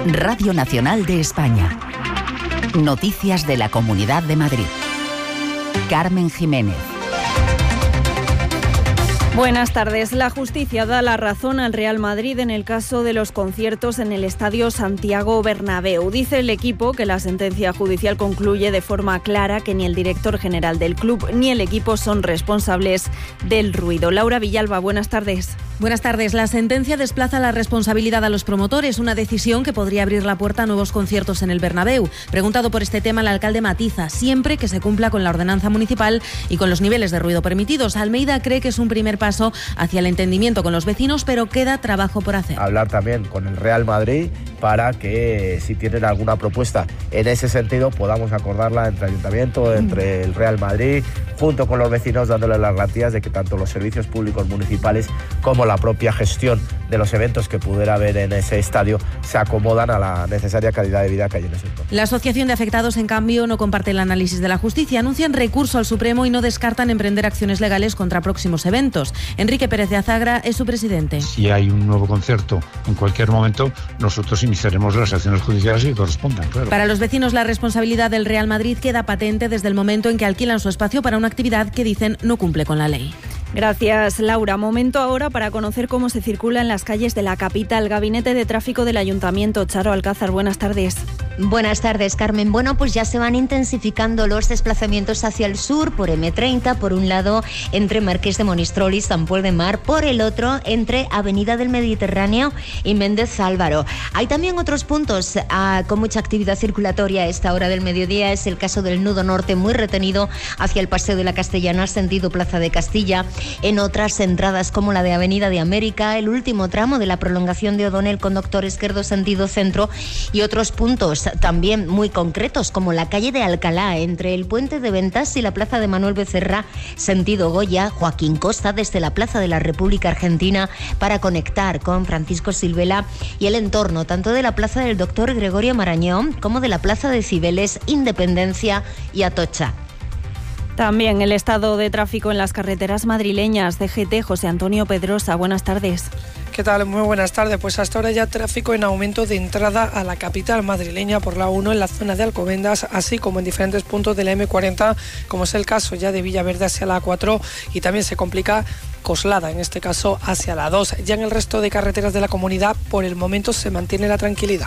Radio Nacional de España. Noticias de la Comunidad de Madrid. Carmen Jiménez. Buenas tardes. La justicia da la razón al Real Madrid en el caso de los conciertos en el Estadio Santiago Bernabéu. Dice el equipo que la sentencia judicial concluye de forma clara que ni el director general del club ni el equipo son responsables del ruido. Laura Villalba, buenas tardes. Buenas tardes. La sentencia desplaza la responsabilidad a los promotores, una decisión que podría abrir la puerta a nuevos conciertos en el Bernabéu. Preguntado por este tema, el alcalde matiza, siempre que se cumpla con la ordenanza municipal y con los niveles de ruido permitidos. Almeida cree que es un primer paso hacia el entendimiento con los vecinos, pero queda trabajo por hacer. Hablar también con el Real Madrid para que, si tienen alguna propuesta en ese sentido, podamos acordarla entre Ayuntamiento, entre el Real Madrid, junto con los vecinos, dándole las garantías de que tanto los servicios públicos municipales como la propia gestión de los eventos que pudiera haber en ese estadio se acomodan a la necesaria calidad de vida que hay en ese sector. La Asociación de Afectados, en cambio, no comparte el análisis de la justicia. Anuncian recurso al Supremo y no descartan emprender acciones legales contra próximos eventos. Enrique Pérez de Azagra es su presidente. Si hay un nuevo concierto en cualquier momento, nosotros iniciaremos las acciones judiciales que correspondan, claro. Para los vecinos, la responsabilidad del Real Madrid queda patente desde el momento en que alquilan su espacio para una actividad que dicen no cumple con la ley. Gracias, Laura. Momento ahora para conocer cómo se circula en las calles de la capital. Gabinete de Tráfico del Ayuntamiento. Charo Alcázar, buenas tardes. Buenas tardes, Carmen. Bueno, pues ya se van intensificando los desplazamientos hacia el sur por M30, por un lado entre Marqués de Monistrol y San Pol de Mar, por el otro entre Avenida del Mediterráneo y Méndez Álvaro. Hay también otros puntos con mucha actividad circulatoria a esta hora del mediodía. Es el caso del nudo norte, muy retenido hacia el Paseo de la Castellana, sentido Plaza de Castilla. En otras entradas, como la de Avenida de América, el último tramo de la prolongación de O'Donnell, conductor izquierdo sentido centro, y otros puntos también muy concretos, como la calle de Alcalá, entre el Puente de Ventas y la Plaza de Manuel Becerra, sentido Goya, Joaquín Costa, desde la Plaza de la República Argentina, para conectar con Francisco Silvela y el entorno, tanto de la Plaza del Doctor Gregorio Marañón como de la Plaza de Cibeles, Independencia y Atocha. También el estado de tráfico en las carreteras madrileñas. CGT, José Antonio Pedrosa, buenas tardes. ¿Qué tal? Muy buenas tardes. Pues hasta ahora ya tráfico en aumento de entrada a la capital madrileña por la 1 en la zona de Alcobendas, así como en diferentes puntos de la M40, como es el caso ya de Villaverde hacia la A4, y también se complica Coslada, en este caso hacia la 2. Ya en el resto de carreteras de la comunidad, por el momento se mantiene la tranquilidad.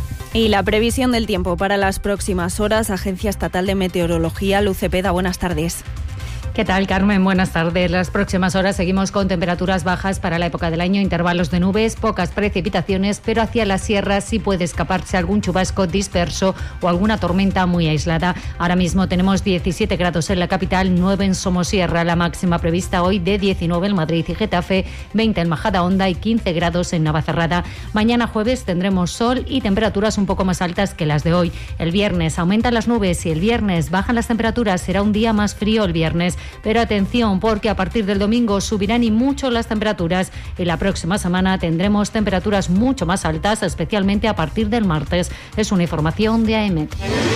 Y la previsión del tiempo para las próximas horas. Agencia Estatal de Meteorología, Luz Cepeda, buenas tardes. ¿Qué tal, Carmen? Buenas tardes. Las próximas horas seguimos con temperaturas bajas para la época del año, intervalos de nubes, pocas precipitaciones, pero hacia las sierras sí puede escaparse algún chubasco disperso o alguna tormenta muy aislada. Ahora mismo tenemos 17 grados en la capital, 9 en Somosierra, la máxima prevista hoy de 19 en Madrid y Getafe, 20 en Majadahonda y 15 grados en Navacerrada. Mañana jueves tendremos sol y temperaturas un poco más altas que las de hoy. El viernes aumentan las nubes y el viernes bajan las temperaturas. Será un día más frío el viernes. Pero atención, porque a partir del domingo subirán y mucho las temperaturas y la próxima semana tendremos temperaturas mucho más altas, especialmente a partir del martes. Es una información de AEMET.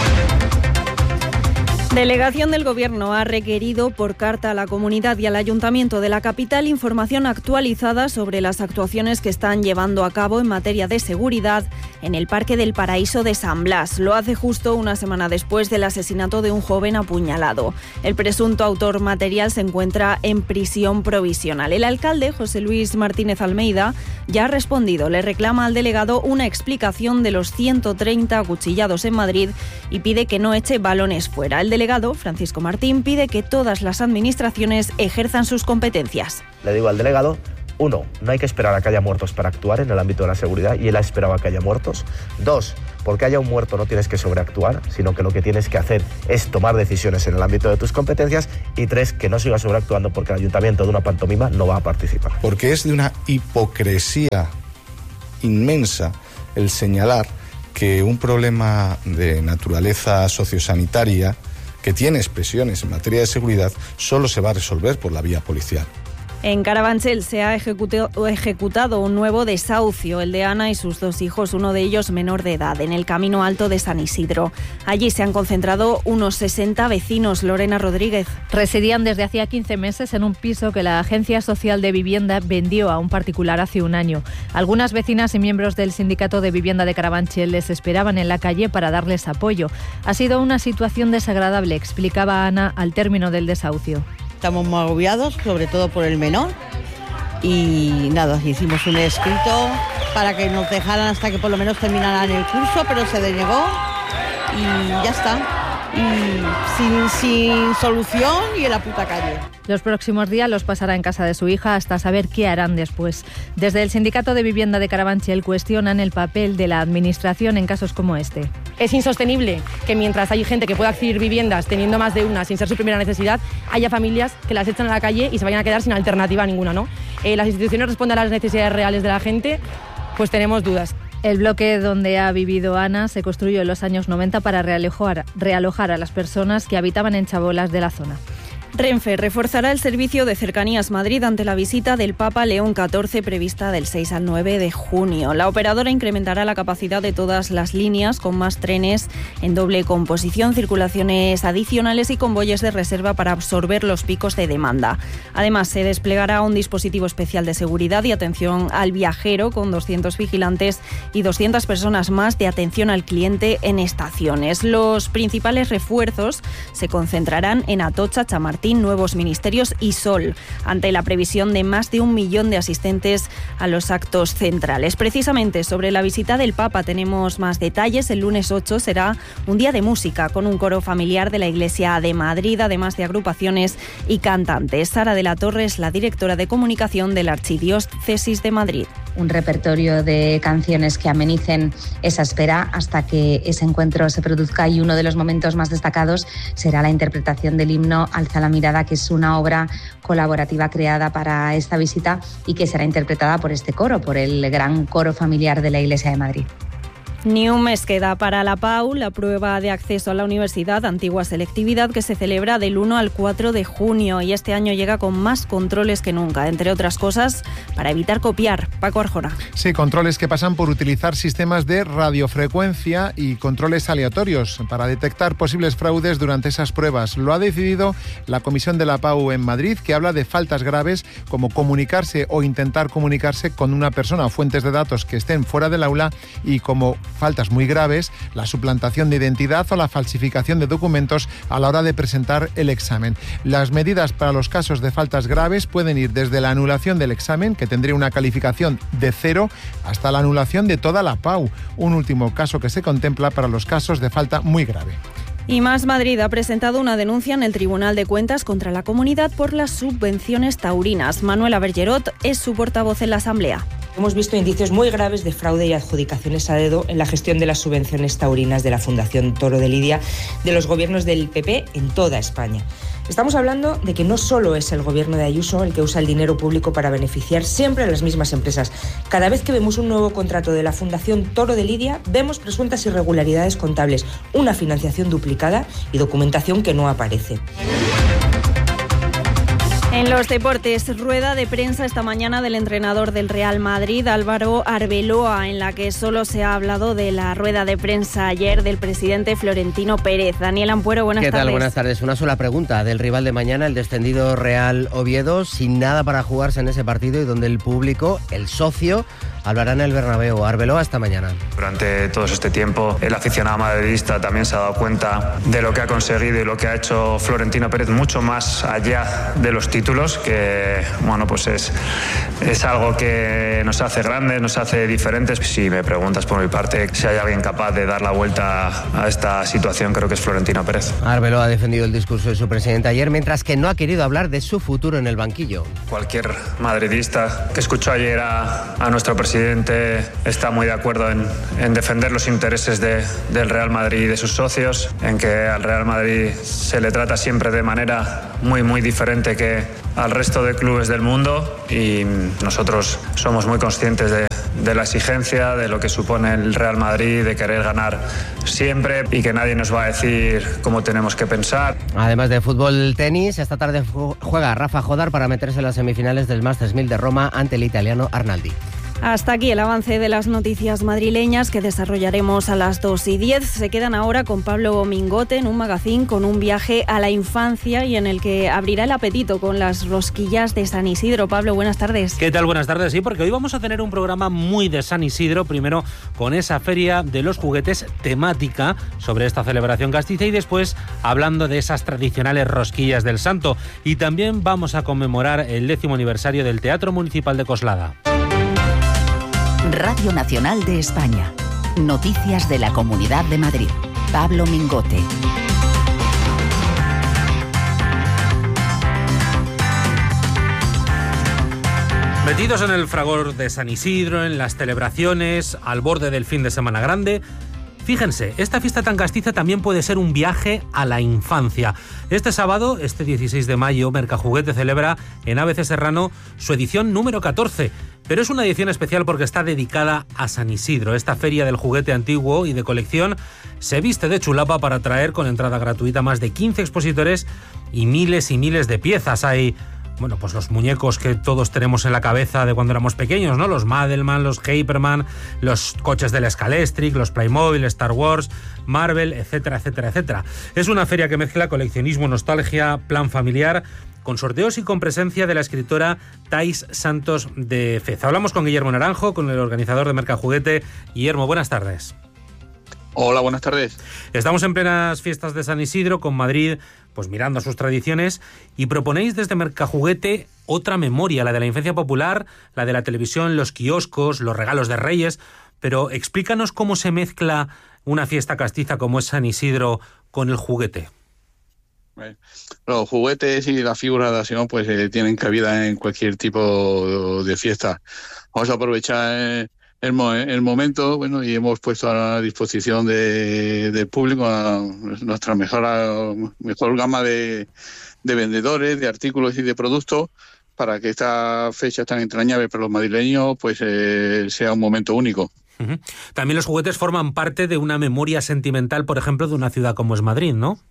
Delegación del Gobierno ha requerido por carta a la comunidad y al Ayuntamiento de la capital información actualizada sobre las actuaciones que están llevando a cabo en materia de seguridad en el Parque del Paraíso de San Blas. Lo hace justo una semana después del asesinato de un joven apuñalado. El presunto autor material se encuentra en prisión provisional. El alcalde, José Luis Martínez Almeida, ya ha respondido. Le reclama al delegado una explicación de los 130 acuchillados en Madrid y pide que no eche balones fuera. El delegado, Francisco Martín, pide que todas las administraciones ejerzan sus competencias. Le digo al delegado, 1, no hay que esperar a que haya muertos para actuar en el ámbito de la seguridad, y él ha esperado a que haya muertos. 2, porque haya un muerto no tienes que sobreactuar, sino que lo que tienes que hacer es tomar decisiones en el ámbito de tus competencias. Y 3, que no sigas sobreactuando, porque el ayuntamiento de una pantomima no va a participar. Porque es de una hipocresía inmensa el señalar que un problema de naturaleza sociosanitaria que tiene expresiones en materia de seguridad solo se va a resolver por la vía policial. En Carabanchel se ha ejecutado un nuevo desahucio, el de Ana y sus 2 hijos, uno de ellos menor de edad, en el Camino Alto de San Isidro. Allí se han concentrado unos 60 vecinos. Lorena Rodríguez. Residían desde hacía 15 meses en un piso que la Agencia Social de Vivienda vendió a un particular hace un año. Algunas vecinas y miembros del Sindicato de Vivienda de Carabanchel les esperaban en la calle para darles apoyo. Ha sido una situación desagradable, explicaba Ana al término del desahucio. Estamos muy agobiados, sobre todo por el menor, y nada, hicimos un escrito para que nos dejaran hasta que por lo menos terminaran el curso, pero se denegó y ya está. Y sin solución y en la puta calle. Los próximos días los pasará en casa de su hija hasta saber qué harán después. Desde el Sindicato de Vivienda de Carabanchel cuestionan el papel de la Administración en casos como este. Es insostenible que mientras hay gente que pueda adquirir viviendas teniendo más de una sin ser su primera necesidad, haya familias que las echan a la calle y se vayan a quedar sin alternativa ninguna, ¿no? Las instituciones responden a las necesidades reales de la gente, pues tenemos dudas. El bloque donde ha vivido Ana se construyó en los años 90 para realojar a las personas que habitaban en chabolas de la zona. Renfe reforzará el servicio de Cercanías Madrid ante la visita del Papa León XIV prevista del 6 al 9 de junio. La operadora incrementará la capacidad de todas las líneas con más trenes en doble composición, circulaciones adicionales y convoyes de reserva para absorber los picos de demanda. Además, se desplegará un dispositivo especial de seguridad y atención al viajero con 200 vigilantes y 200 personas más de atención al cliente en estaciones. Los principales refuerzos se concentrarán en Atocha, Chamartín, Nuevos Ministerios y Sol, ante la previsión de más de 1 millón de asistentes a los actos centrales. Precisamente sobre la visita del Papa tenemos más detalles. El lunes 8 será un día de música con un coro familiar de la Iglesia de Madrid, además de agrupaciones y cantantes. Sara de la Torre es la directora de comunicación de la Archidiócesis de Madrid. Un repertorio de canciones que amenicen esa espera hasta que ese encuentro se produzca, y uno de los momentos más destacados será la interpretación del himno Alza la mirada, que es una obra colaborativa creada para esta visita y que será interpretada por este coro, por el gran coro familiar de la Iglesia de Madrid. Ni un mes queda para la PAU, la prueba de acceso a la universidad, antigua selectividad, que se celebra del 1 al 4 de junio y este año llega con más controles que nunca, entre otras cosas, para evitar copiar. Paco Arjona. Sí, controles que pasan por utilizar sistemas de radiofrecuencia y controles aleatorios para detectar posibles fraudes durante esas pruebas. Lo ha decidido la Comisión de la PAU en Madrid, que habla de faltas graves como comunicarse o intentar comunicarse con una persona o fuentes de datos que estén fuera del aula, y como faltas muy graves, la suplantación de identidad o la falsificación de documentos a la hora de presentar el examen. Las medidas para los casos de faltas graves pueden ir desde la anulación del examen, que tendría una calificación de 0, hasta la anulación de toda la PAU, un último caso que se contempla para los casos de falta muy grave. Y Más Madrid ha presentado una denuncia en el Tribunal de Cuentas contra la comunidad por las subvenciones taurinas. Manuela Bergerot es su portavoz en la Asamblea. Hemos visto indicios muy graves de fraude y adjudicaciones a dedo en la gestión de las subvenciones taurinas de la Fundación Toro de Lidia de los gobiernos del PP en toda España. Estamos hablando de que no solo es el gobierno de Ayuso el que usa el dinero público para beneficiar siempre a las mismas empresas. Cada vez que vemos un nuevo contrato de la Fundación Toro de Lidia, vemos presuntas irregularidades contables, una financiación duplicada y documentación que no aparece. En los deportes, rueda de prensa esta mañana del entrenador del Real Madrid, Álvaro Arbeloa, en la que solo se ha hablado de la rueda de prensa ayer del presidente Florentino Pérez. Daniel Ampuero, buenas tardes. ¿Qué tal? Buenas tardes. Una sola pregunta del rival de mañana, el descendido Real Oviedo, sin nada para jugarse en ese partido y donde el público, el socio, hablará en el Bernabéu. Arbeloa, esta mañana. Durante todo este tiempo, el aficionado madridista también se ha dado cuenta de lo que ha conseguido y lo que ha hecho Florentino Pérez, mucho más allá de los títulos, que bueno, pues es algo que nos hace grandes, nos hace diferentes. Si me preguntas por mi parte si hay alguien capaz de dar la vuelta a esta situación, creo que es Florentino Pérez. Arbeloa ha defendido el discurso de su presidente ayer, mientras que no ha querido hablar de su futuro en el banquillo. Cualquier madridista que escuchó ayer a nuestro presidente está muy de acuerdo en defender los intereses del Real Madrid y de sus socios, en que al Real Madrid se le trata siempre de manera muy, muy diferente que al resto de clubes del mundo, y nosotros somos muy conscientes de la exigencia, de lo que supone el Real Madrid, de querer ganar siempre y que nadie nos va a decir cómo tenemos que pensar. Además de fútbol, tenis, esta tarde juega Rafa Jodar para meterse en las semifinales del Masters 1000 de Roma ante el italiano Arnaldi. Hasta aquí el avance de las noticias madrileñas que desarrollaremos a las 2:10. Se quedan ahora con Pablo Mingote en un magazín con un viaje a la infancia y en el que abrirá el apetito con las rosquillas de San Isidro. Pablo, buenas tardes. ¿Qué tal? Buenas tardes. Sí, porque hoy vamos a tener un programa muy de San Isidro, primero con esa feria de los juguetes temática sobre esta celebración castiza y después hablando de esas tradicionales rosquillas del Santo. Y también vamos a conmemorar el 10º aniversario del Teatro Municipal de Coslada. Radio Nacional de España. Noticias de la Comunidad de Madrid. Pablo Mingote. Metidos en el fragor de San Isidro, en las celebraciones, al borde del fin de semana grande. Fíjense, esta fiesta tan castiza también puede ser un viaje a la infancia. Este sábado, este 16 de mayo, Mercajuguete celebra en ABC Serrano su edición número 14. Pero es una edición especial porque está dedicada a San Isidro. Esta feria del juguete antiguo y de colección se viste de chulapa para traer con entrada gratuita más de 15 expositores y miles de piezas. Hay pues los muñecos que todos tenemos en la cabeza de cuando éramos pequeños, ¿no? Los Madelman, los Hyperman, los coches del Scalextric, los Playmobil, Star Wars, Marvel, etcétera, etcétera, etcétera. Es una feria que mezcla coleccionismo, nostalgia, plan familiar, con sorteos y con presencia de la escritora Thais Santos de Fez. Hablamos con Guillermo Naranjo, con el organizador de Mercajuguete. Guillermo, buenas tardes. Hola, buenas tardes. Estamos en plenas fiestas de San Isidro, con Madrid pues mirando a sus tradiciones, y proponéis desde Mercajuguete otra memoria, la de la infancia popular, la de la televisión, los kioscos, los regalos de Reyes. Pero explícanos cómo se mezcla una fiesta castiza como es San Isidro con el juguete. Los juguetes y la figuración pues tienen cabida en cualquier tipo de fiesta. Vamos a aprovechar el momento, y hemos puesto a la disposición del público a nuestra mejor gama de vendedores, de artículos y de productos, para que esta fecha tan entrañable para los madrileños pues sea un momento único. Uh-huh. También los juguetes forman parte de una memoria sentimental, por ejemplo, de una ciudad como es Madrid, ¿no?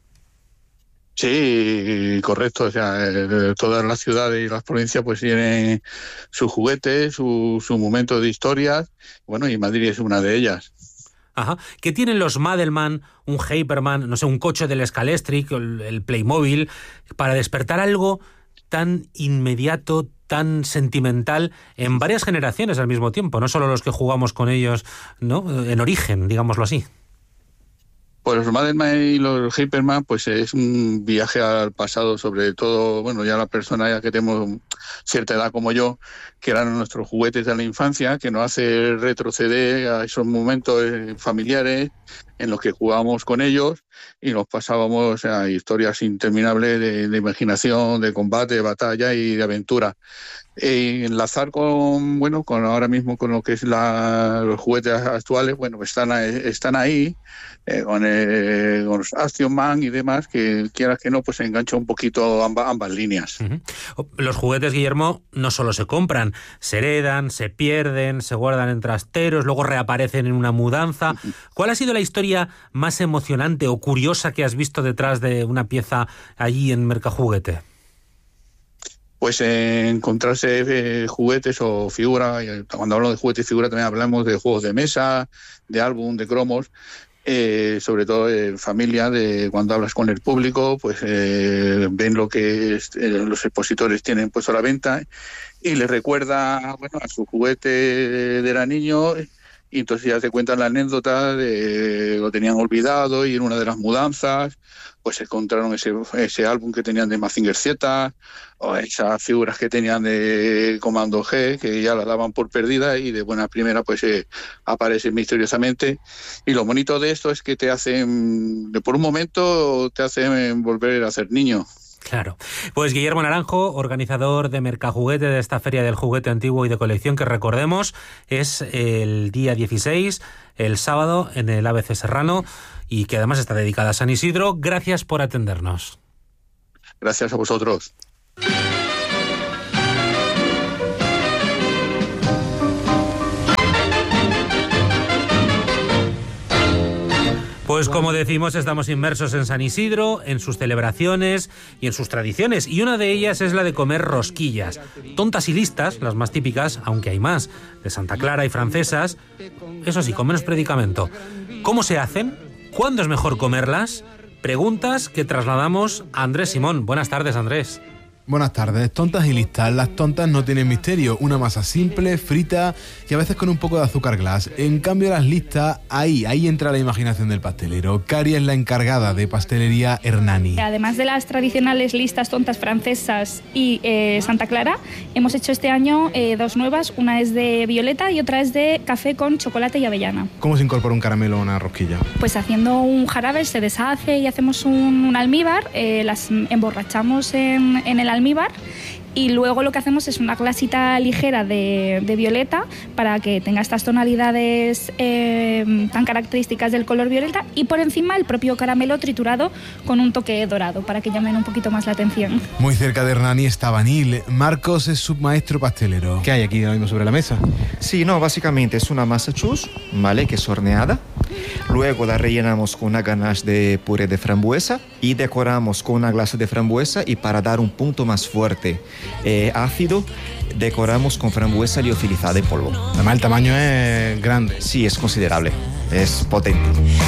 Sí, correcto. O sea, todas las ciudades y las provincias pues tienen sus juguetes, su momento de historias. Y Madrid es una de ellas. Ajá. ¿Qué tienen los Madelman, un Hyperman, no sé, un coche del Scalextric, el Playmobil, para despertar algo tan inmediato, tan sentimental en varias generaciones al mismo tiempo? No solo los que jugamos con ellos, ¿no? En origen, digámoslo así. Pues los Madelman y los Hyperman pues es un viaje al pasado, sobre todo, ya la persona ya que tenemos cierta edad como yo, que eran nuestros juguetes de la infancia, que nos hace retroceder a esos momentos familiares en los que jugábamos con ellos y nos pasábamos a historias interminables de imaginación, de combate, de batalla y de aventura. Enlazar con ahora mismo con lo que es los juguetes actuales, están ahí con los Action Man y demás, que quieras que no, pues engancha un poquito ambas líneas. Uh-huh. Los juguetes, Guillermo, no solo se compran, se heredan, se pierden, se guardan en trasteros, luego reaparecen en una mudanza. Uh-huh. ¿Cuál ha sido la historia más emocionante o curiosa que has visto detrás de una pieza allí en Mercajuguete? Pues encontrarse juguetes o figuras. Cuando hablamos de juguetes y figuras también hablamos de juegos de mesa, de álbum, de cromos, sobre todo en familia, cuando hablas con el público, pues ven lo que los expositores tienen puesto a la venta y les recuerda a su juguete de era niño, y entonces ya te cuentan la anécdota de lo tenían olvidado y en una de las mudanzas pues encontraron ese álbum que tenían de Mazinger Z, o esas figuras que tenían de Comando G, que ya las daban por perdida y de buena primera pues aparecen misteriosamente. Y lo bonito de esto es que te hacen, por un momento, te hacen volver a ser niño. Claro. Pues Guillermo Naranjo, organizador de Mercajuguete, de esta Feria del Juguete Antiguo y de Colección, que recordemos es el día 16, el sábado, en el ABC Serrano, y que además está dedicada a San Isidro. Gracias por atendernos. Gracias a vosotros. Pues como decimos, estamos inmersos en San Isidro, en sus celebraciones y en sus tradiciones. Y una de ellas es la de comer rosquillas. Tontas y listas, las más típicas, aunque hay más, de Santa Clara y francesas. Eso sí, con menos predicamento. ¿Cómo se hacen? ¿Cuándo es mejor comerlas? Preguntas que trasladamos a Andrés Simón. Buenas tardes, Andrés. Buenas tardes. Tontas y listas. Las tontas no tienen misterio. Una masa simple, frita y a veces con un poco de azúcar glass. En cambio, las listas, ahí entra la imaginación del pastelero. Cari es la encargada de pastelería Hernani. Además de las tradicionales listas tontas francesas y Santa Clara, hemos hecho este año dos nuevas. Una es de violeta y otra es de café con chocolate y avellana. ¿Cómo se incorpora un caramelo a una rosquilla? Pues haciendo un jarabe se deshace y hacemos un almíbar. Las emborrachamos en el almíbar y luego lo que hacemos es una glasita ligera de violeta para que tenga estas tonalidades tan características del color violeta, y por encima el propio caramelo triturado con un toque dorado para que llamen un poquito más la atención. Muy cerca de Hernani está Vanil. Marcos es su maestro pastelero. ¿Qué hay aquí ahora mismo sobre la mesa? Sí, no, básicamente es una masa chus, ¿vale? Que es horneada. Luego la rellenamos con una ganache de puré de frambuesa y decoramos con una glasa de frambuesa, y para dar un punto más fuerte ácido, decoramos con frambuesa liofilizada en polvo. Además el tamaño es grande. Sí, es considerable, es potente.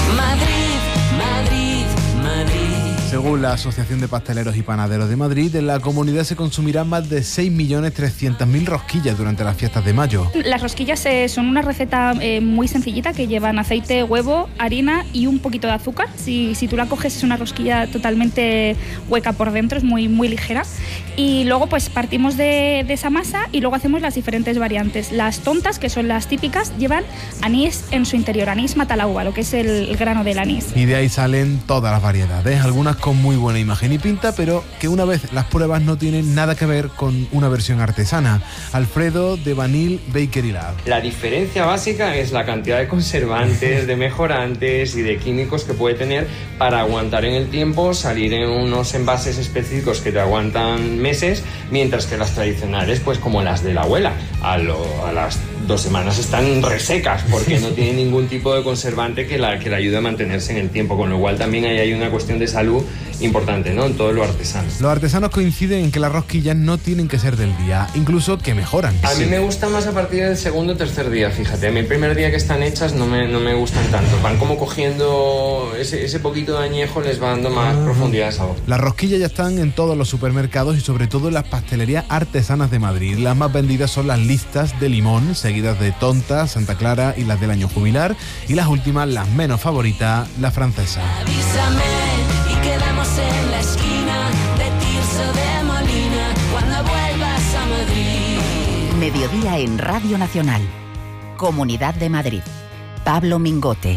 Según la Asociación de Pasteleros y Panaderos de Madrid, en la comunidad se consumirán más de 6.300.000 rosquillas durante las fiestas de mayo. Las rosquillas son una receta muy sencillita que llevan aceite, huevo, harina y un poquito de azúcar. Si tú la coges es una rosquilla totalmente hueca por dentro, es muy, muy ligera. Y luego pues partimos de esa masa y luego hacemos las diferentes variantes. Las tontas, que son las típicas, llevan anís en su interior, anís matalauba, lo que es el grano del anís. Y de ahí salen todas las variedades, algunas con muy buena imagen y pinta, pero que una vez las pruebas no tienen nada que ver con una versión artesana. Alfredo de Vanil Bakery Lab. La diferencia básica es la cantidad de conservantes, de mejorantes y de químicos que puede tener para aguantar en el tiempo, salir en unos envases específicos que te aguantan meses, mientras que las tradicionales, pues como las de la abuela, a las 2 semanas están resecas porque no tienen ningún tipo de conservante que la ayude a mantenerse en el tiempo, con lo cual también ahí hay una cuestión de salud importante, ¿no? En todo lo artesano. Los artesanos coinciden en que las rosquillas no tienen que ser del día, incluso que mejoran. A mí me gusta más a partir del segundo o tercer día, fíjate. A mí el primer día que están hechas no me gustan tanto. Van como cogiendo ese poquito de añejo, les va dando más profundidad de sabor. Las rosquillas ya están en todos los supermercados y sobre todo en las pastelerías artesanas de Madrid. Las más vendidas son las listas de limón, seguidas de tontas, Santa Clara y las del año jubilar, y las últimas, las menos favoritas, la francesa. Avísame y quedamos en la esquina de Tirso de Molina cuando vuelvas a Madrid. Mediodía en Radio Nacional. Comunidad de Madrid. Pablo Mingote.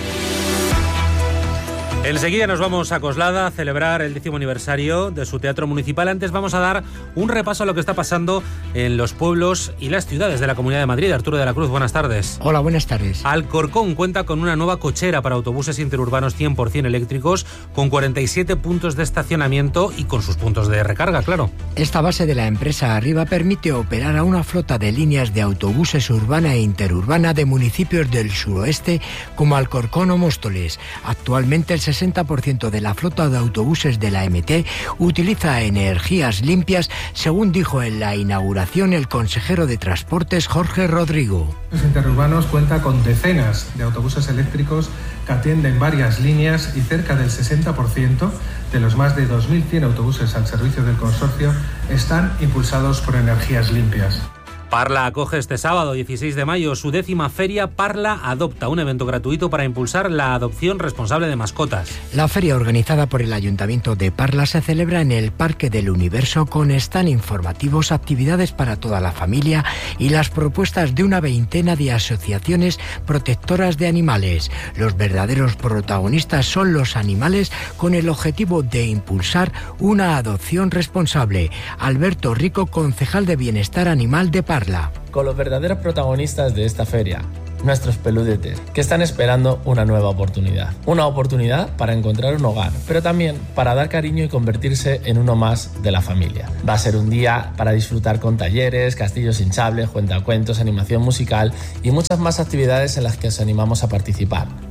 Enseguida nos vamos a Coslada a celebrar el 10º aniversario de su teatro municipal. Antes vamos a dar un repaso a lo que está pasando en los pueblos y las ciudades de la Comunidad de Madrid. Arturo de la Cruz, buenas tardes. Hola, buenas tardes. Alcorcón cuenta con una nueva cochera para autobuses interurbanos 100% eléctricos, con 47 puntos de estacionamiento y con sus puntos de recarga, claro. Esta base de la empresa Arriba permite operar a una flota de líneas de autobuses urbana e interurbana de municipios del suroeste como Alcorcón o Móstoles. Actualmente el 60% de la flota de autobuses de la MT utiliza energías limpias, según dijo en la inauguración el consejero de Transportes Jorge Rodrigo. Los interurbanos cuenta con decenas de autobuses eléctricos que atienden varias líneas, y cerca del 60% de los más de 2.100 autobuses al servicio del consorcio están impulsados por energías limpias. Parla acoge este sábado 16 de mayo su 10ª feria Parla Adopta, un evento gratuito para impulsar la adopción responsable de mascotas. La feria, organizada por el Ayuntamiento de Parla, se celebra en el Parque del Universo con stand informativos, actividades para toda la familia y las propuestas de una veintena de asociaciones protectoras de animales. Los verdaderos protagonistas son los animales, con el objetivo de impulsar una adopción responsable. Alberto Rico, concejal de Bienestar Animal de Parla. Con los verdaderos protagonistas de esta feria, nuestros peludetes, que están esperando una nueva oportunidad. Una oportunidad para encontrar un hogar, pero también para dar cariño y convertirse en uno más de la familia. Va a ser un día para disfrutar con talleres, castillos hinchables, cuentacuentos, animación musical y muchas más actividades en las que os animamos a participar.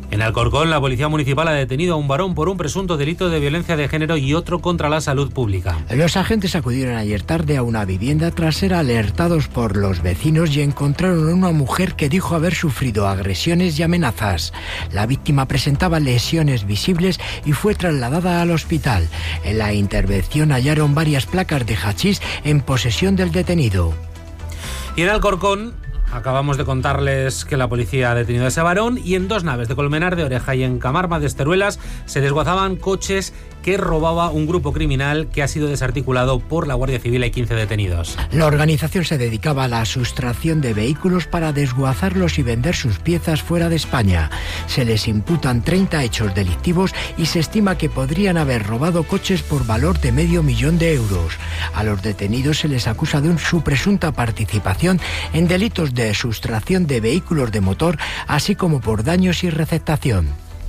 En Alcorcón, la Policía Municipal ha detenido a un varón por un presunto delito de violencia de género y otro contra la salud pública. Los agentes acudieron ayer tarde a una vivienda tras ser alertados por los vecinos y encontraron a una mujer que dijo haber sufrido agresiones y amenazas. La víctima presentaba lesiones visibles y fue trasladada al hospital. En la intervención hallaron varias placas de hachís en posesión del detenido. Y en Alcorcón acabamos de contarles que la policía ha detenido a ese varón, y en 2 naves de Colmenar de Oreja y en Camarma de Esteruelas se desguazaban coches que robaba un grupo criminal que ha sido desarticulado por la Guardia Civil. Hay 15 detenidos. La organización se dedicaba a la sustracción de vehículos para desguazarlos y vender sus piezas fuera de España. Se les imputan 30 hechos delictivos y se estima que podrían haber robado coches por valor de $500,000 de euros. A los detenidos se les acusa de su presunta participación en delitos de sustracción de vehículos de motor, así como por daños y receptación.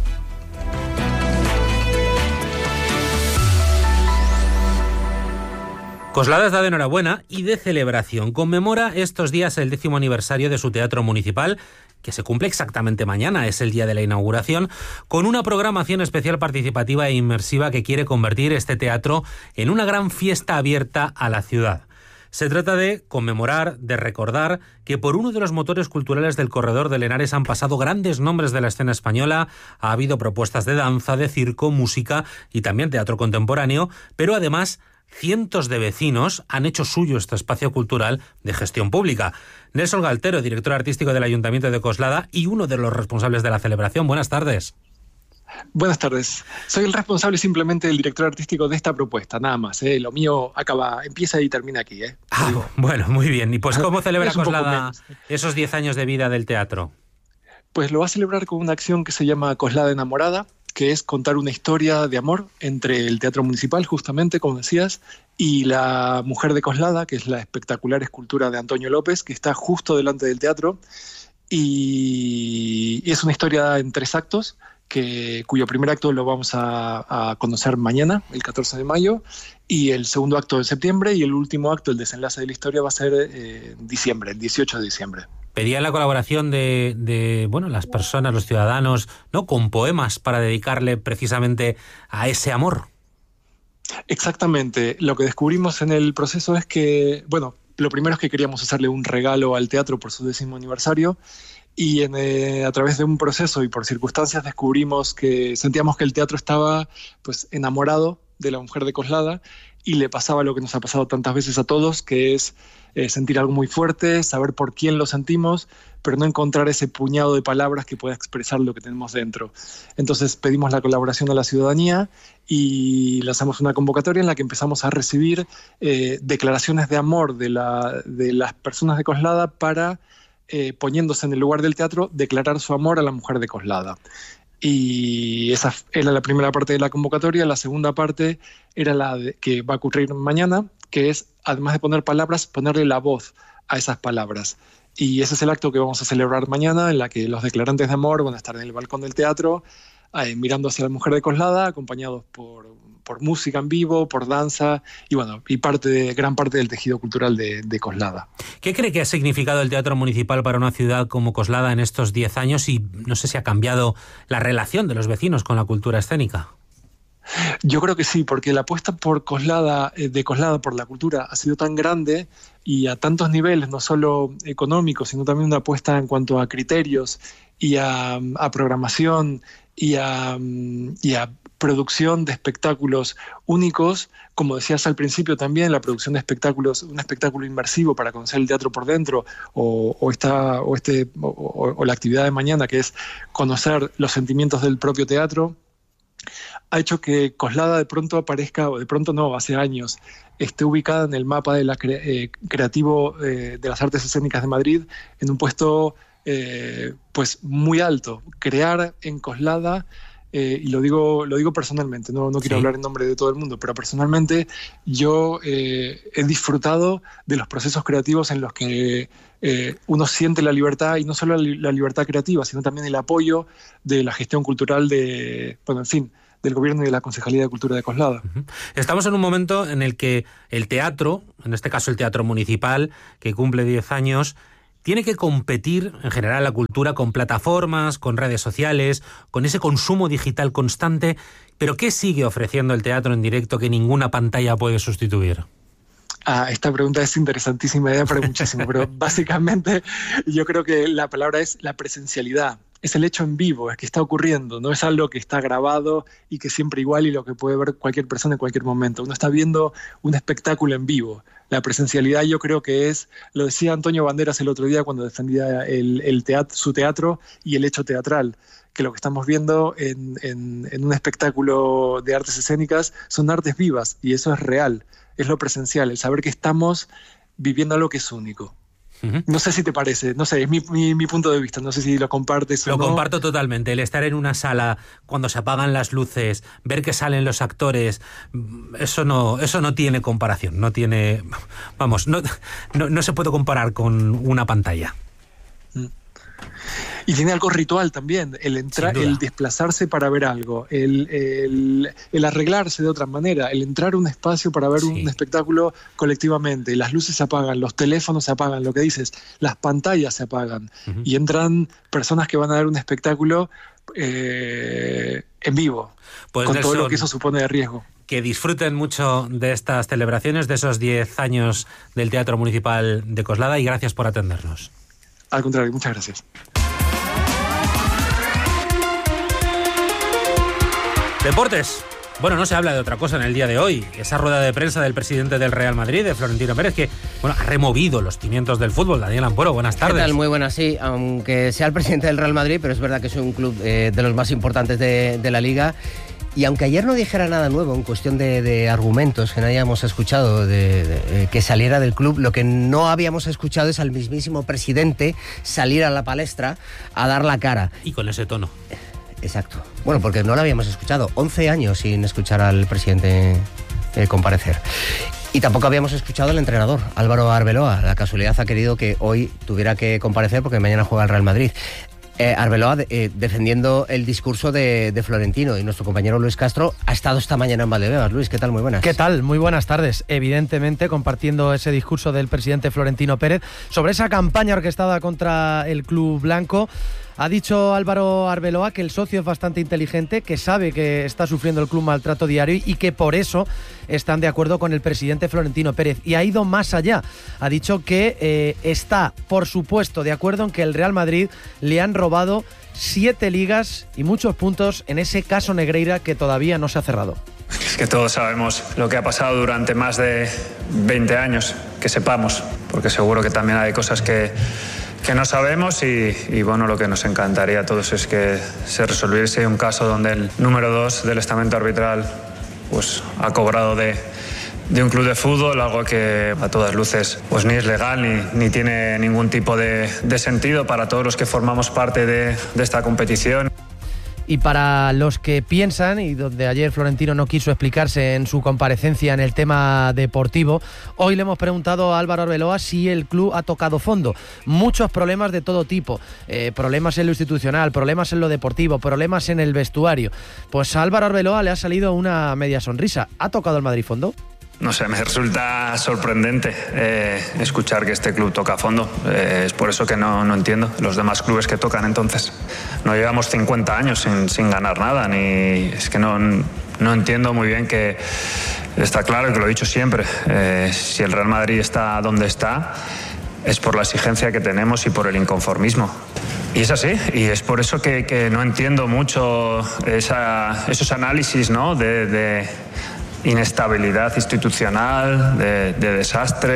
Coslada está de enhorabuena y de celebración. Conmemora estos días el 10º aniversario de su teatro municipal, que se cumple exactamente mañana, es el día de la inauguración, con una programación especial, participativa e inmersiva que quiere convertir este teatro en una gran fiesta abierta a la ciudad. Se trata de conmemorar, de recordar que por uno de los motores culturales del Corredor del Henares han pasado grandes nombres de la escena española. Ha habido propuestas de danza, de circo, música y también teatro contemporáneo, pero además cientos de vecinos han hecho suyo este espacio cultural de gestión pública. Nelson Galtero, director artístico del Ayuntamiento de Coslada y uno de los responsables de la celebración. Buenas tardes. Buenas tardes. Soy el responsable simplemente del director artístico de esta propuesta, nada más. Lo mío empieza y termina aquí. Bueno, muy bien. ¿Y pues cómo celebra Coslada esos 10 años de vida del teatro? Pues lo va a celebrar con una acción que se llama Coslada Enamorada, que es contar una historia de amor entre el Teatro Municipal, justamente, como decías, y la Mujer de Coslada, que es la espectacular escultura de Antonio López, que está justo delante del teatro. Y es una historia en 3 actos, cuyo primer acto lo vamos a conocer mañana, el 14 de mayo, y el segundo acto en septiembre, y el último acto, el desenlace de la historia, va a ser en diciembre, el 18 de diciembre. Pedían la colaboración de las personas, los ciudadanos, ¿no?, con poemas para dedicarle precisamente a ese amor. Exactamente. Lo que descubrimos en el proceso es que, lo primero es que queríamos hacerle un regalo al teatro por su 10º aniversario, y a través de un proceso y por circunstancias descubrimos que sentíamos que el teatro estaba enamorado de la Mujer de Coslada, y le pasaba lo que nos ha pasado tantas veces a todos, que es sentir algo muy fuerte, saber por quién lo sentimos, pero no encontrar ese puñado de palabras que pueda expresar lo que tenemos dentro. Entonces pedimos la colaboración a la ciudadanía y lanzamos una convocatoria en la que empezamos a recibir declaraciones de amor de las personas de Coslada para, poniéndose en el lugar del teatro, declarar su amor a la Mujer de Coslada. Y esa era la primera parte de la convocatoria. La segunda parte era que va a ocurrir mañana, que es, además de poner palabras, ponerle la voz a esas palabras. Y ese es el acto que vamos a celebrar mañana, en la que los declarantes de amor van a estar en el balcón del teatro, mirando hacia la Mujer de Coslada, acompañados por música en vivo, por danza y gran parte del tejido cultural de Coslada. ¿Qué cree que ha significado el teatro municipal para una ciudad como Coslada en estos 10 años y no sé si ha cambiado la relación de los vecinos con la cultura escénica? Yo creo que sí, porque la apuesta por Coslada, de Coslada por la cultura ha sido tan grande y a tantos niveles, no solo económicos, sino también una apuesta en cuanto a criterios y a programación y a producción de espectáculos únicos, como decías al principio también, la producción de espectáculos, un espectáculo inmersivo para conocer el teatro por dentro, o la actividad de mañana, que es conocer los sentimientos del propio teatro, ha hecho que Coslada de pronto aparezca, o de pronto no, hace años, esté ubicada en el mapa de creativo de las artes escénicas de Madrid en un puesto muy alto. Crear en Coslada, y lo digo personalmente, no quiero hablar en nombre de todo el mundo, pero personalmente yo he disfrutado de los procesos creativos en los que uno siente la libertad, y no solo la libertad creativa, sino también el apoyo de la gestión cultural del gobierno y de la Concejalía de Cultura de Coslada. Estamos en un momento en el que el teatro, en este caso el Teatro Municipal, que cumple 10 años, tiene que competir en general la cultura con plataformas, con redes sociales, con ese consumo digital constante, pero ¿qué sigue ofreciendo el teatro en directo que ninguna pantalla puede sustituir? Esta pregunta es interesantísima, da para muchísimo, pero básicamente yo creo que la palabra es la presencialidad. Es el hecho en vivo, es que está ocurriendo, no es algo que está grabado y que siempre igual y lo que puede ver cualquier persona en cualquier momento. Uno está viendo un espectáculo en vivo. La presencialidad yo creo que es, lo decía Antonio Banderas el otro día cuando defendía su teatro y el hecho teatral, que lo que estamos viendo en un espectáculo de artes escénicas son artes vivas y eso es real, es lo presencial, el saber que estamos viviendo algo que es único. No sé si te parece, no sé, es mi punto de vista, no sé si lo compartes o no. Lo comparto totalmente, el estar en una sala cuando se apagan las luces, ver que salen los actores, eso no tiene comparación, no tiene, vamos, no se puede comparar con una pantalla. Y tiene algo ritual también, el entrar, el desplazarse para ver algo, el arreglarse de otra manera, el entrar a un espacio para ver un espectáculo colectivamente. Las luces se apagan, los teléfonos se apagan, lo que dices, las pantallas se apagan y entran personas que van a ver un espectáculo en vivo, pues con todo lo que eso supone de riesgo. Que disfruten mucho de estas celebraciones, de esos 10 años del Teatro Municipal de Coslada, y gracias por atendernos. Al contrario, muchas gracias. Deportes. Bueno, no se habla de otra cosa en el día de hoy. Esa rueda de prensa del presidente del Real Madrid, de Florentino Pérez, que ha removido los cimientos del fútbol. Daniel Ampuero, buenas tardes. ¿Qué tal? Muy buenas, sí. Aunque sea el presidente del Real Madrid, pero es verdad que es un club de los más importantes de la Liga. Y aunque ayer no dijera nada nuevo en cuestión de argumentos que no hayamos escuchado que saliera del club, lo que no habíamos escuchado es al mismísimo presidente salir a la palestra a dar la cara. Y con ese tono. Exacto. Bueno, porque no lo habíamos escuchado. 11 años sin escuchar al presidente comparecer. Y tampoco habíamos escuchado al entrenador, Álvaro Arbeloa. La casualidad ha querido que hoy tuviera que comparecer porque mañana juega el Real Madrid. Arbeloa defendiendo el discurso de Florentino, y nuestro compañero Luis Castro ha estado esta mañana en Valdebebas. Luis, ¿qué tal? Muy buenas. ¿Qué tal? Muy buenas tardes. Evidentemente compartiendo ese discurso del presidente Florentino Pérez sobre esa campaña orquestada contra el club blanco. Ha dicho Álvaro Arbeloa que el socio es bastante inteligente, que sabe que está sufriendo el club maltrato diario y que por eso están de acuerdo con el presidente Florentino Pérez. Y ha ido más allá. Ha dicho que está, por supuesto, de acuerdo en que el Real Madrid le han robado 7 ligas y muchos puntos en ese caso Negreira que todavía no se ha cerrado. Es que todos sabemos lo que ha pasado durante más de 20 años, que sepamos, porque seguro que también hay cosas que no sabemos y bueno, lo que nos encantaría a todos es que se resolviese un caso donde el número 2 del estamento arbitral pues ha cobrado de un club de fútbol, algo que a todas luces pues ni es legal ni tiene ningún tipo de sentido para todos los que formamos parte de esta competición. Y para los que piensan, y donde ayer Florentino no quiso explicarse en su comparecencia en el tema deportivo, hoy le hemos preguntado a Álvaro Arbeloa si el club ha tocado fondo. Muchos problemas de todo tipo, problemas en lo institucional, problemas en lo deportivo, problemas en el vestuario. Pues a Álvaro Arbeloa le ha salido una media sonrisa. ¿Ha tocado el Madrid fondo? No sé, me resulta sorprendente escuchar que este club toca a fondo. Es por eso que no entiendo los demás clubes que tocan entonces. No llevamos 50 años sin ganar nada, ni es que no entiendo muy bien que está claro que lo he dicho siempre. Si el Real Madrid está donde está, es por la exigencia que tenemos y por el inconformismo. Y es así, y es por eso que no entiendo mucho esos análisis, ¿no? de inestabilidad institucional, de desastre.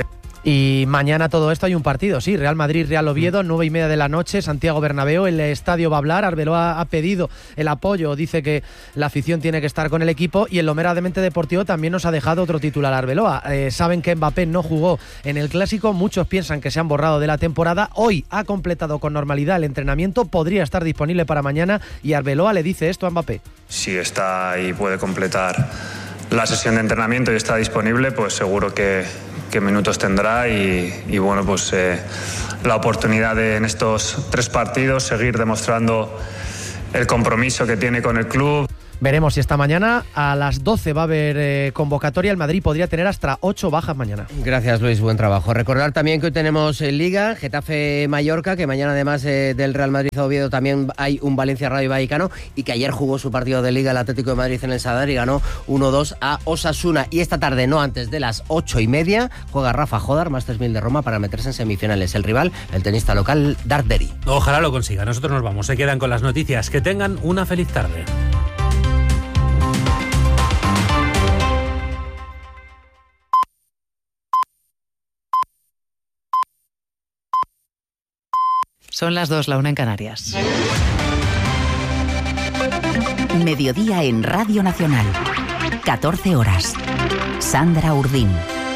Y mañana todo esto hay un partido, sí, Real Madrid, Real Oviedo, 9:30 de la noche, Santiago Bernabéu, el estadio va a hablar. Arbeloa ha pedido el apoyo, dice que la afición tiene que estar con el equipo, y en lo meramente deportivo también nos ha dejado otro titular Arbeloa. Saben que Mbappé no jugó en el Clásico, muchos piensan que se han borrado de la temporada. Hoy ha completado con normalidad el entrenamiento, podría estar disponible para mañana, y Arbeloa le dice esto a Mbappé. Si está y puede completar la sesión de entrenamiento y está disponible, pues seguro que minutos tendrá y bueno, pues la oportunidad de en estos 3 partidos seguir demostrando el compromiso que tiene con el club. Veremos si esta mañana a las 12 va a haber convocatoria. El Madrid podría tener hasta 8 bajas mañana. Gracias, Luis, buen trabajo. Recordar también que hoy tenemos Liga, Getafe-Mallorca, que mañana además del Real Madrid-Oviedo también hay un Valencia-Rayo Vallecano, y que ayer jugó su partido de Liga el Atlético de Madrid en el Sadar y ganó 1-2 a Osasuna. Y esta tarde, no antes de las 8:30, juega Rafa Jodar, Masters 1000 de Roma, para meterse en semifinales. El rival, el tenista local Darderi. Ojalá lo consiga. Nosotros nos vamos. Se quedan con las noticias. Que tengan una feliz tarde. Son las 2, la 1 en Canarias. Mediodía en Radio Nacional. 14 horas. Sandra Urdín.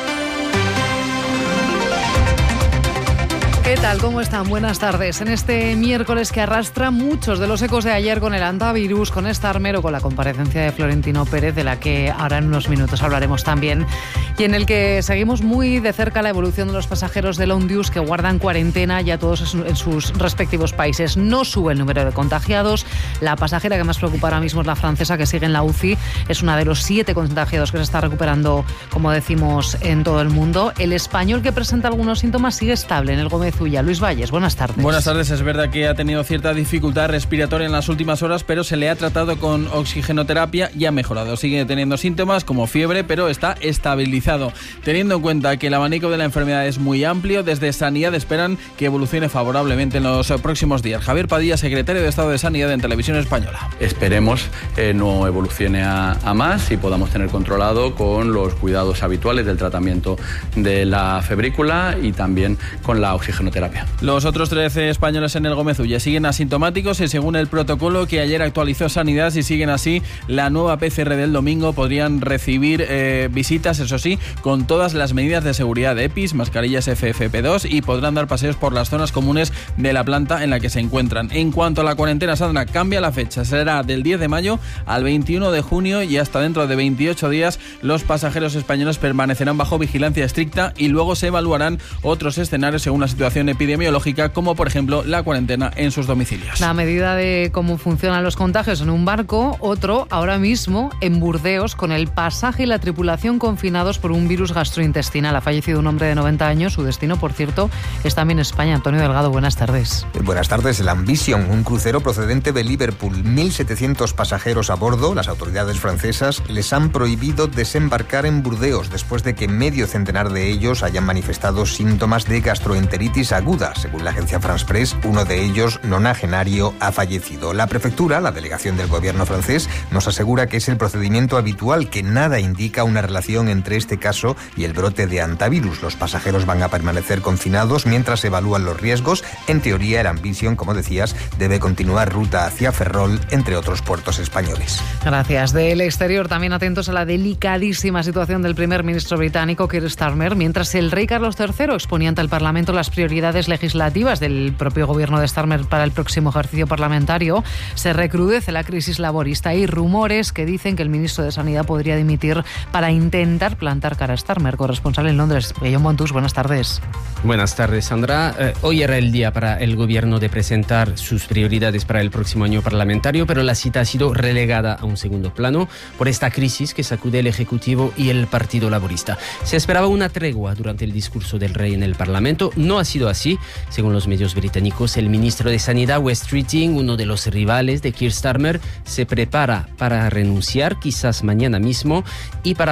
¿Qué tal? ¿Cómo están? Buenas tardes. En este miércoles que arrastra muchos de los ecos de ayer con el antivirus, con Starmer o con la comparecencia de Florentino Pérez, de la que ahora en unos minutos hablaremos también, y en el que seguimos muy de cerca la evolución de los pasajeros del Ondius que guardan cuarentena ya todos en sus respectivos países. No sube el número de contagiados. La pasajera que más preocupa ahora mismo es la francesa, que sigue en la UCI. Es una de los 7 contagiados que se está recuperando, como decimos, en todo el mundo. El español, que presenta algunos síntomas, sigue estable en el Gómez Ulla. Luis Valles, buenas tardes. Buenas tardes. Es verdad que ha tenido cierta dificultad respiratoria en las últimas horas, pero se le ha tratado con oxigenoterapia y ha mejorado. Sigue teniendo síntomas como fiebre, pero está estabilizado. Teniendo en cuenta que el abanico de la enfermedad es muy amplio, desde Sanidad esperan que evolucione favorablemente en los próximos días. Javier Padilla, secretario de Estado de Sanidad en Televisión Española. Esperemos no evolucione a más y podamos tener controlado con los cuidados habituales del tratamiento de la febrícula y también con la oxigenoterapia. Los otros 13 españoles en el Gómez Ulla siguen asintomáticos y según el protocolo que ayer actualizó Sanidad, si siguen así, la nueva PCR del domingo podrían recibir visitas, eso sí, con todas las medidas de seguridad de EPIs, mascarillas FFP2, y podrán dar paseos por las zonas comunes de la planta en la que se encuentran. En cuanto a la cuarentena, Sandra, cambia la fecha. Será del 10 de mayo al 21 de junio y hasta dentro de 28 días los pasajeros españoles permanecerán bajo vigilancia estricta y luego se evaluarán otros escenarios según la situación epidemiológica, como por ejemplo la cuarentena en sus domicilios. La medida de cómo funcionan los contagios en un barco, otro ahora mismo en Burdeos, con el pasaje y la tripulación confinados por un virus gastrointestinal. Ha fallecido un hombre de 90 años. Su destino, por cierto, es también España. Antonio Delgado, buenas tardes. Buenas tardes. El Ambition, un crucero procedente de Liverpool, 1.700 pasajeros a bordo. Las autoridades francesas les han prohibido desembarcar en Burdeos después de que medio centenar de ellos hayan manifestado síntomas de gastroenteritis aguda. Según la agencia France Press, uno de ellos, nonagenario, ha fallecido. La prefectura, la delegación del gobierno francés, nos asegura que es el procedimiento habitual, que nada indica una relación entre este caso y el brote de antivirus. Los pasajeros van a permanecer confinados mientras se evalúan los riesgos. En teoría, el Ambition, como decías, debe continuar ruta hacia Ferrol, entre otros puertos españoles. Gracias. Del exterior, también atentos a la delicadísima situación del primer ministro británico, Keir Starmer, mientras el rey Carlos III exponía ante el Parlamento las prioridades legislativas del propio gobierno de Starmer para el próximo ejercicio parlamentario. Se recrudece la crisis laborista. Hay rumores que dicen que el ministro de Sanidad podría dimitir para intentar plantar cara a Starmer. Corresponsal en Londres, Guillaume Montus, buenas tardes. Buenas tardes, Sandra. Hoy era el día para el gobierno de presentar sus prioridades para el próximo año parlamentario, pero la cita ha sido relegada a un segundo plano por esta crisis que sacude el Ejecutivo y el Partido Laborista. Se esperaba una tregua durante el discurso del rey en el Parlamento. No ha sido así. Según los medios británicos, el ministro de Sanidad, Wes Streeting, uno de los rivales de Keir Starmer, se prepara para renunciar quizás mañana mismo y para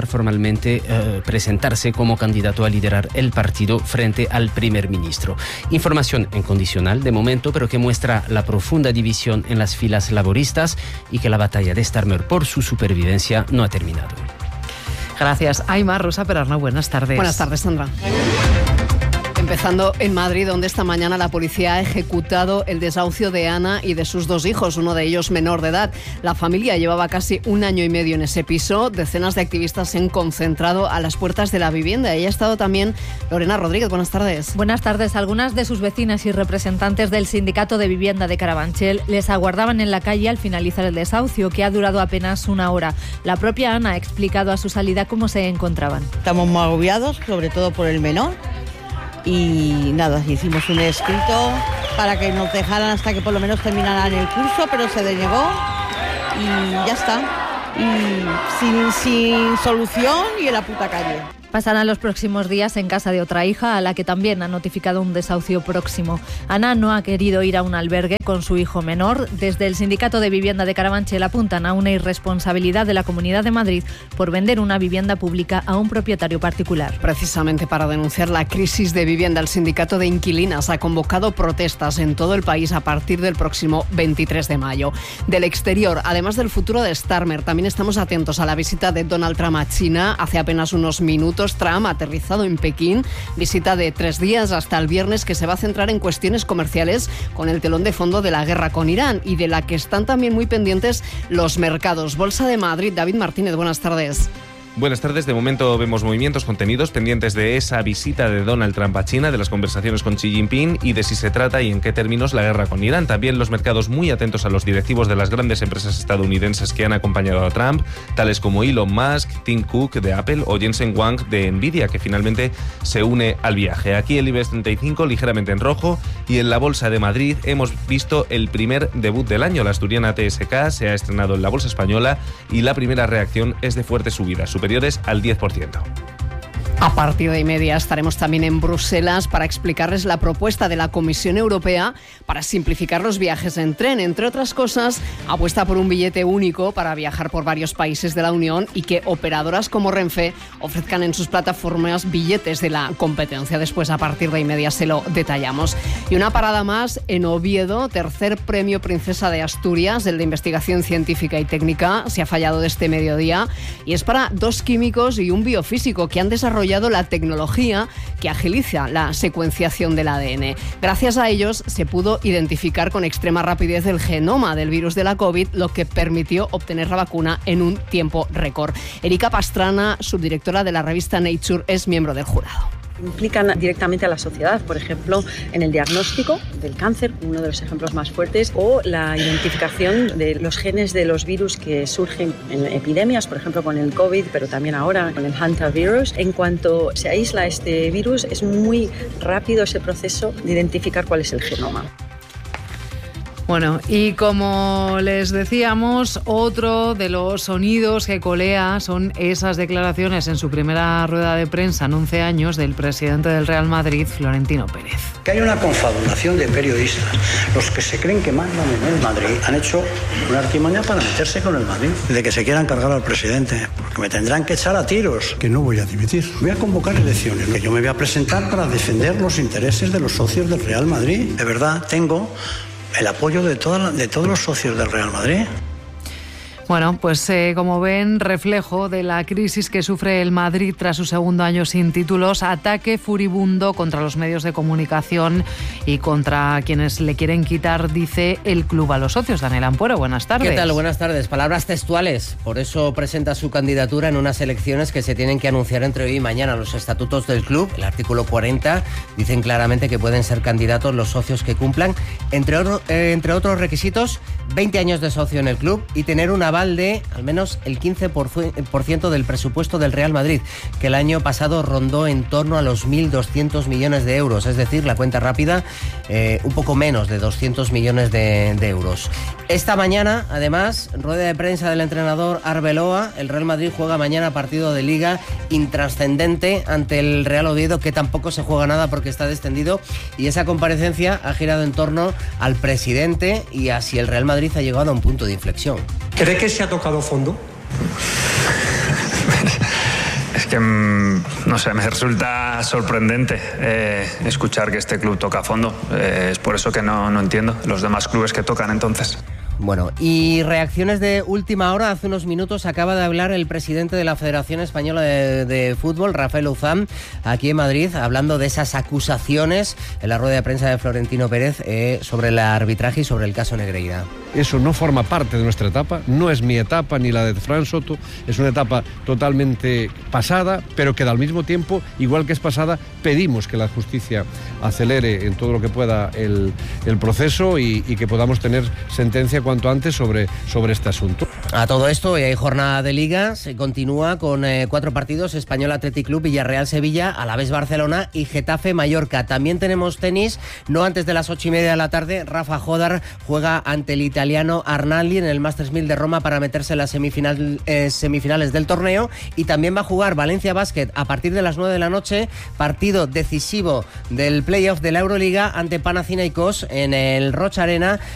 presentarse como candidato a liderar el partido frente al primer ministro. Información incondicional de momento, pero que muestra la profunda división en las filas laboristas y que la batalla de Starmer por su supervivencia no ha terminado. Gracias. Aymar, Rosa Perarnau, buenas tardes. Buenas tardes, Sandra. Empezando en Madrid, donde esta mañana la policía ha ejecutado el desahucio de Ana y de sus 2 hijos, uno de ellos menor de edad. La familia llevaba casi 1 año y medio en ese piso. Decenas de activistas se han concentrado a las puertas de la vivienda. Y ha estado también Lorena Rodríguez. Buenas tardes. Buenas tardes. Algunas de sus vecinas y representantes del Sindicato de Vivienda de Carabanchel les aguardaban en la calle al finalizar el desahucio, que ha durado apenas 1 hora. La propia Ana ha explicado a su salida cómo se encontraban. Estamos muy agobiados, sobre todo por el menor. Y nada, hicimos un escrito para que nos dejaran hasta que por lo menos terminaran el curso, pero se denegó. y ya está. Y sin solución y en la puta calle. Pasarán los próximos días en casa de otra hija a la que también ha notificado un desahucio próximo. Ana no ha querido ir a un albergue con su hijo menor. Desde el Sindicato de Vivienda de Carabanchel apuntan a una irresponsabilidad de la Comunidad de Madrid por vender una vivienda pública a un propietario particular. Precisamente para denunciar la crisis de vivienda, el Sindicato de Inquilinas ha convocado protestas en todo el país a partir del próximo 23 de mayo. Del exterior, además del futuro de Starmer, también estamos atentos a la visita de Donald Trump a China. Hace apenas unos minutos Trump ha aterrizado en Pekín, visita de 3 días hasta el viernes que se va a centrar en cuestiones comerciales con el telón de fondo de la guerra con Irán y de la que están también muy pendientes los mercados. Bolsa de Madrid, David Martínez, buenas tardes. Buenas tardes. De momento vemos movimientos contenidos pendientes de esa visita de Donald Trump a China, de las conversaciones con Xi Jinping y de si se trata y en qué términos la guerra con Irán. También los mercados muy atentos a los directivos de las grandes empresas estadounidenses que han acompañado a Trump, tales como Elon Musk, Tim Cook de Apple o Jensen Huang de Nvidia, que finalmente se une al viaje. Aquí el IBEX 35 ligeramente en rojo y en la Bolsa de Madrid hemos visto el primer debut del año. La asturiana TSK se ha estrenado en la Bolsa Española y la primera reacción es de fuerte subida, superiores al 10%. A partir de 1:30 estaremos también en Bruselas para explicarles la propuesta de la Comisión Europea para simplificar los viajes en tren. Entre otras cosas, apuesta por un billete único para viajar por varios países de la Unión y que operadoras como Renfe ofrezcan en sus plataformas billetes de la competencia. Después, a partir de 1:30, se lo detallamos. Y una parada más en Oviedo, tercer premio Princesa de Asturias, el de investigación científica y técnica. Se ha fallado de este mediodía y es para 2 químicos y un biofísico que han desarrollado la tecnología que agiliza la secuenciación del ADN. Gracias a ellos se pudo identificar con extrema rapidez el genoma del virus de la COVID, lo que permitió obtener la vacuna en un tiempo récord. Erika Pastrana, subdirectora de la revista Nature, es miembro del jurado. Implican directamente a la sociedad, por ejemplo, en el diagnóstico del cáncer, uno de los ejemplos más fuertes, o la identificación de los genes de los virus que surgen en epidemias, por ejemplo con el COVID, pero también ahora con el hantavirus. En cuanto se aísla este virus, es muy rápido ese proceso de identificar cuál es el genoma. Bueno, y como les decíamos, otro de los sonidos que colea son esas declaraciones en su primera rueda de prensa en 11 años del presidente del Real Madrid, Florentino Pérez. Que hay una confabulación de periodistas. Los que se creen que mandan en el Madrid han hecho una artimaña para meterse con el Madrid. De que se quieran cargar al presidente, porque me tendrán que echar a tiros. Que no voy a dimitir. Voy a convocar elecciones. Que yo me voy a presentar para defender los intereses de los socios del Real Madrid. De verdad, tengo el apoyo de todos los socios del Real Madrid. Bueno, pues como ven, reflejo de la crisis que sufre el Madrid tras su segundo año sin títulos, ataque furibundo contra los medios de comunicación y contra quienes le quieren quitar, dice el club a los socios. Daniel Ampuero, buenas tardes. ¿Qué tal? Buenas tardes. Palabras textuales. Por eso presenta su candidatura en unas elecciones que se tienen que anunciar entre hoy y mañana. Los estatutos del club, el artículo 40, dicen claramente que pueden ser candidatos los socios que cumplan, entre otros requisitos, 20 años de socio en el club y tener un aval de al menos el 15% del presupuesto del Real Madrid, que el año pasado rondó en torno a los 1.200 millones de euros, es decir, la cuenta rápida, un poco menos de 200 millones de euros. Esta mañana, además, rueda de prensa del entrenador Arbeloa. El Real Madrid juega mañana partido de Liga intrascendente ante el Real Oviedo, que tampoco se juega nada porque está descendido, y esa comparecencia ha girado en torno al presidente y a si el Real Madrid ha llegado a un punto de inflexión. ¿Cree que se ha tocado fondo? Es que, no sé, me resulta sorprendente escuchar que este club toca a fondo. Es por eso que no entiendo los demás clubes que tocan entonces. Bueno, y reacciones de última hora. Hace unos minutos acaba de hablar el presidente de la Federación Española de Fútbol, Rafael Uzán, aquí en Madrid, hablando de esas acusaciones en la rueda de prensa de Florentino Pérez sobre el arbitraje y sobre el caso Negreira. Eso no forma parte de nuestra etapa, no es mi etapa ni la de Fran Soto, es una etapa totalmente pasada, pero que al mismo tiempo, igual que es pasada, pedimos que la justicia acelere en todo lo que pueda el proceso y que podamos tener sentencia cuanto antes sobre este asunto. A todo esto, hoy hay jornada de Liga, se continúa con 4 partidos: Español Athletic Club, Villarreal Sevilla, Alavés Barcelona y Getafe Mallorca. También tenemos tenis, no antes de las 8:30 de la tarde. Rafa Jodar juega ante el italiano Arnaldi en el Masters 1000 de Roma para meterse en las semifinales del torneo. Y también va a jugar Valencia Basket a partir de las 9 de la noche, partido decisivo del playoff de la Euroliga ante Panathinaikos en el Rocha Arena.